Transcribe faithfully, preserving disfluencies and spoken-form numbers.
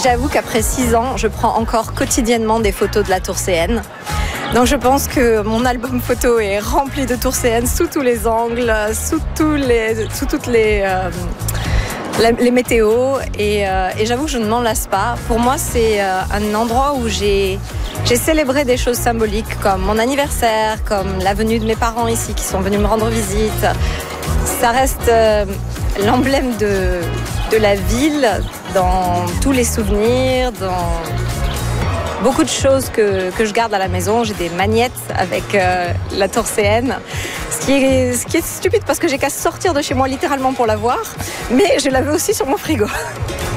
j'avoue qu'après six ans, je prends encore quotidiennement des photos de la Tour C N. Donc je pense que mon album photo est rempli de Tour C N sous tous les angles, sous, tous les, sous toutes les, euh, les météos. Et, euh, et j'avoue que je ne m'en lasse pas. Pour moi, c'est euh, un endroit où j'ai, j'ai célébré des choses symboliques comme mon anniversaire, comme la venue de mes parents ici qui sont venus me rendre visite. Ça reste euh, l'emblème de, de la ville dans tous les souvenirs, dans beaucoup de choses que, que je garde à la maison. J'ai des magnettes avec euh, la Tour C N, ce qui, est, ce qui est stupide parce que j'ai qu'à sortir de chez moi littéralement pour la voir, mais je l'avais aussi sur mon frigo.